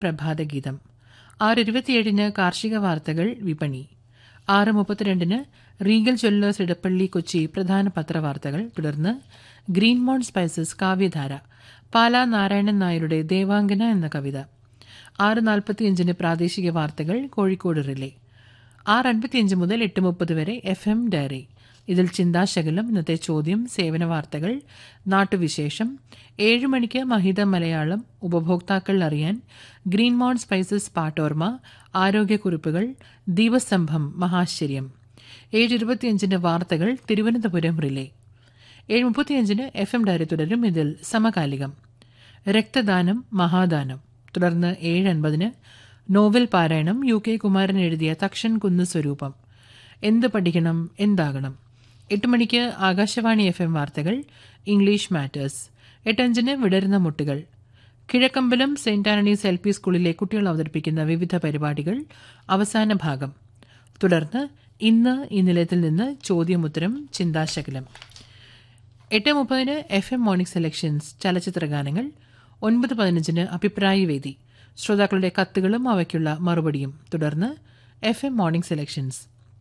പ്രഭാതഗീതം. 6:27 കാർഷിക വാർത്തകൾ വിപണി. 6:32 റീഗൽ ജ്വല്ലേഴ്സ് ഇടപ്പള്ളി കൊച്ചി പ്രധാന പത്രവാർത്തകൾ. തുടർന്ന് ഗ്രീൻ മൗണ്ട് സ്പൈസസ് കാവ്യധാര, പാലാ നാരായണൻ നായരുടെ ദേവാംഗന എന്ന കവിത. 6:45 പ്രാദേശിക വാർത്തകൾ കോഴിക്കോട് റിലേ. 6:55 മുതൽ 8:30 വരെ FM ഡയറി. ഇതിൽ ചിന്താശകലം, ഇന്നത്തെ ചോദ്യം, സേവന വാർത്തകൾ, നാട്ടുവിശേഷം. 7 മണിക്ക് മഹിത മലയാളം, ഉപഭോക്താക്കൾ അറിയാൻ ഗ്രീൻ മൗണ്ട് സ്പൈസസ് പാട്ടോർമ, ആരോഗ്യക്കുറിപ്പുകൾ, ദീപസ്തംഭം മഹാശ്ചര്യം. 7:25 വാർത്തകൾ തിരുവനന്തപുരം റിലേ. 7:35 FM ഡയറി തുടരും. ഇതിൽ സമകാലികം, രക്തദാനം മഹാദാനം. തുടർന്ന് 7:50 നോവൽ പാരായണം, UK കുമാരൻ എഴുതിയ തക്ഷൻ കുന്ന് സ്വരൂപം, എന്ത് പഠിക്കണം എന്താകണം. 8 മണിക്ക് ആകാശവാണി FM വാർത്തകൾ, ഇംഗ്ലീഷ് മാറ്റേഴ്സ്. 8:05 വിടരുന്ന മുട്ടുകൾ. കിഴക്കമ്പലം സെന്റ് ആന്റണീസ് LP സ്കൂളിലെ കുട്ടികൾ അവതരിപ്പിക്കുന്ന വിവിധ പരിപാടികൾ, അവസാന ഭാഗം. തുടർന്ന് ഇന്ന് ഈ നിലയത്തിൽ നിന്ന് ചോദ്യമുത്തരം, ചിന്താശകലം. 8:30 FM മോർണിംഗ് സെലക്ഷൻസ് ചലച്ചിത്രഗാനങ്ങൾ. 9:15 അഭിപ്രായവേദി, ശ്രോതാക്കളുടെ കത്തുകളും അവയ്ക്കുള്ള മറുപടിയും. തുടർന്ന് FM മോർണിംഗ് സെലക്ഷൻസ്.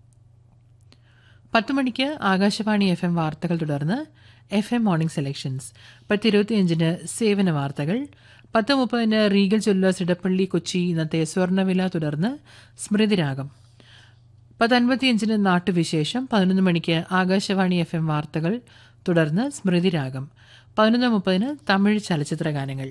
10 മണിക്ക് ആകാശവാണി FM വാർത്തകൾ. തുടർന്ന് FM മോർണിംഗ് സെലക്ഷൻസ്. 10:25 സേവന വാർത്തകൾ. 10:30 റീഗൽ ജ്വല്ലേഴ്സ് ഇടപ്പള്ളി കൊച്ചി ഇന്നത്തെ സ്വർണ്ണവില. തുടർന്ന് സ്മൃതിരാഗം. 10:55 നാട്ടുവിശേഷം. 11 മണിക്ക് ആകാശവാണി FM വാർത്തകൾ. തുടർന്ന് സ്മൃതിരാഗം. 11:30 തമിഴ് ചലച്ചിത്രഗാനങ്ങൾ.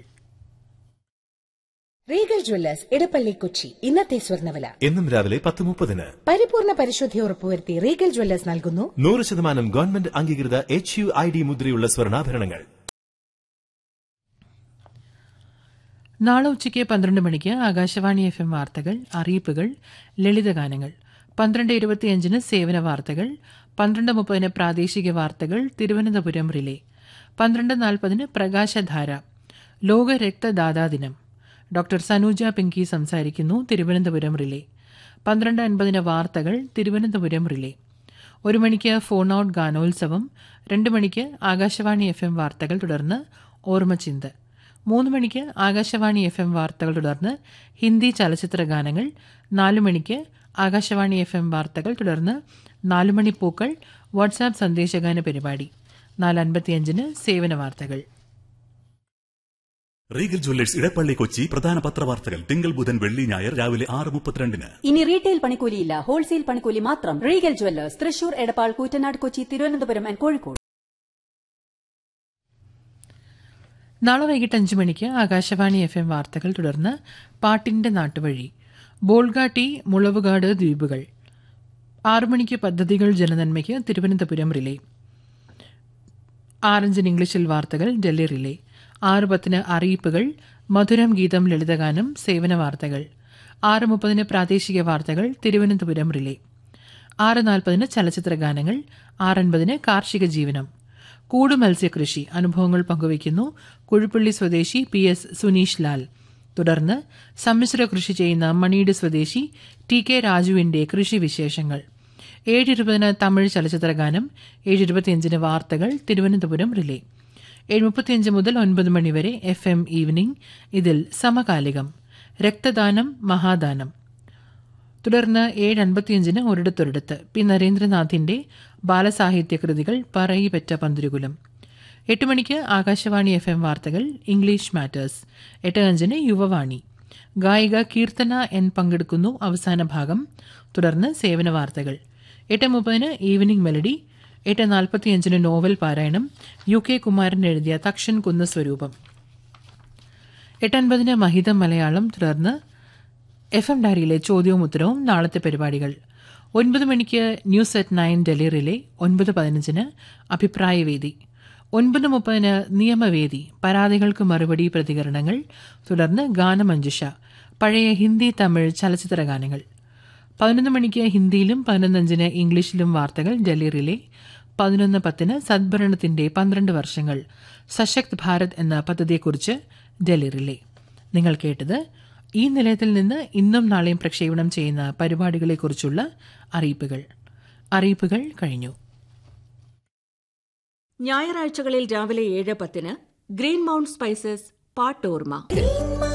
റീഗൽ ജ്വല്ലേഴ്സ് ഇടപ്പള്ളി കൊച്ചി ഇന്നത്തെ സ്വർണ്ണവില എന്നും രാവിലെ 10:30. പരിപൂർണ പരിശുദ്ധി ഉറപ്പുവരുത്തി റീഗൽ ജ്വല്ലേഴ്സ് നൽകുന്നു 100% ഗവൺമെന്റ് അംഗീകൃത HUID മുദ്രയുള്ള സ്വർണ്ണാഭരണങ്ങൾ. നാളെ ഉച്ചയ്ക്ക് 12 മണിക്ക് ആകാശവാണി FM വാർത്തകൾ, അറിയിപ്പുകൾ, ലളിതഗാനങ്ങൾ. 12:25 സേവന വാർത്തകൾ. 12:30 പ്രാദേശിക വാർത്തകൾ തിരുവനന്തപുരം റിലേ. 12:40 പ്രകാശധാര, ലോക രക്തദാതാ ദിനം. ഡോക്ടർ സനൂജ പിങ്കി സംസാരിക്കുന്നു, തിരുവനന്തപുരം റിലേ. 12:50 വാർത്തകൾ തിരുവനന്തപുരം റിലേ. 1 മണിക്ക് ഫോൺ ഔട്ട് ഗാനോത്സവം. 2 മണിക്ക് ആകാശവാണി FM വാർത്തകൾ. തുടർന്ന് ഓർമ്മചിന്ത്. 3 മണിക്ക് ആകാശവാണി FM വാർത്തകൾ. തുടർന്ന് ഹിന്ദി ചലച്ചിത്ര ഗാനങ്ങൾ. 4 മണിക്ക് ആകാശവാണി FM വാർത്തകൾ. തുടർന്ന് 4 മണി പൂക്കൾ വാട്സാപ്പ് സന്ദേശഗാന പരിപാടി. 4:55 സേവന വാർത്തകൾ. റീഗൽ ജ്വല്ലേഴ്സ് ഇടപ്പള്ളി കൊച്ചി പ്രധാന പത്രവാർത്തകൾ തിങ്കൾ ബുധൻ വെള്ളി ഞായർ രാവിലെ 6:32. ഇനി റീറ്റെയിൽ പണിക്കൂലിയില്ല, ഹോൾസെയിൽ പണിക്കൂലി മാത്രം. Regal Jewellers Thrissur, Edappal, Koottanad, Kochi, Thiruvananthapuram and Kozhikode. നാളെ വൈകിട്ട് 5 മണിക്ക് ആകാശവാണി FM വാർത്തകൾ. തുടർന്ന് പാട്ടിന്റെ നാട്ടുവഴി, ബോൾഗാട്ടി, മുളവുകാട് ദ്വീപുകൾ. 6 മണിക്ക് പദ്ധതികൾ ജനനന്മയ്ക്ക് തിരുവനന്തപുരം റിലേ. 6:05 ഇംഗ്ലീഷിൽ വാർത്തകൾ ഡൽഹി റിലേ. 6:10 അറിയിപ്പുകൾ, മധുരം ഗീതം, ലളിതഗാനം, സേവന വാർത്തകൾ. 6:30 പ്രാദേശിക വാർത്തകൾ തിരുവനന്തപുരം റിലേ. 6:40 ചലച്ചിത്ര ഗാനങ്ങൾ. 6:50 കാർഷിക ജീവനം, കൂട് മത്സ്യകൃഷി അനുഭവങ്ങൾ പങ്കുവയ്ക്കുന്നു കുഴുപ്പള്ളി സ്വദേശി PS സുനീഷ് ലാൽ. തുടർന്ന് സമ്മിശ്ര കൃഷി ചെയ്യുന്ന മണീട് സ്വദേശി TK രാജുവിന്റെ കൃഷിവിശേഷങ്ങൾ. 7:20 തമിഴ് ചലച്ചിത്ര ഗാനം. 7:25 വാർത്തകൾ തിരുവനന്തപുരം റിലേ. 7:35 മുതൽ 9 മണിവരെ FM ഈവനിംഗ്. ഇതിൽ സമകാലികം, രക്തദാനം മഹാദാനം. തുടർന്ന് 7:55 ഒരിടത്തൊരിടത്ത് പി നരേന്ദ്രനാഥിന്റെ ബാലസാഹിത്യ കൃതികൾ, പറയിപെറ്റ പന്തിരുകുലം. 8 മണിക്ക് ആകാശവാണി FM വാർത്തകൾ, ഇംഗ്ലീഷ് മാറ്റേഴ്സ്. 8:05 യുവവാണി, ഗായിക കീർത്തന N പങ്കെടുക്കുന്നു, അവസാന ഭാഗം. തുടർന്ന് സേവന വാർത്തകൾ. 8:30 ഈവനിംഗ് മെലഡി. 8:45 നോവൽ പാരായണം, UK കുമാരൻ എഴുതിയ തക്ഷൻ കുന്ന് സ്വരൂപം. 8:50 മഹിത മലയാളം. തുടർന്ന് FM ഡയറിയിലെ ചോദ്യവും ഉത്തരവും, നാളത്തെ പരിപാടികൾ. 9 മണിക്ക് ന്യൂസ് അറ്റ് 9 ഡൽഹി റിലേ. 9:15 അഭിപ്രായവേദി. 9:30 നിയമവേദി, പരാതികൾക്ക് മറുപടി, പ്രതികരണങ്ങൾ. തുടർന്ന് ഗാനമഞ്ജുഷ, പഴയ ഹിന്ദി തമിഴ് ചലച്ചിത്ര ഗാനങ്ങൾ. 11 മണിക്ക് ഹിന്ദിയിലും 11:05 ഇംഗ്ലീഷിലും വാർത്തകൾ ഡൽഹി റിലേ. 11:10 സദ്ഭരണത്തിന്റെ 12 വർഷങ്ങൾ, സശക്ത് ഭാരത് എന്ന പദ്ധതിയെക്കുറിച്ച് ഡൽഹി റിലേ. നിങ്ങൾ കേട്ടത് ഈ നിലയത്തിൽ നിന്ന് ഇന്നും നാളെയും പ്രക്ഷേപണം ചെയ്യുന്ന പരിപാടികളെക്കുറിച്ചുള്ള അറിയിപ്പുകൾ കഴിഞ്ഞു. ഞായറാഴ്ചകളിൽ രാവിലെ 7:10 ഗ്രീൻ മൗണ്ട് സ്പൈസസ് പാട്ടോർമ.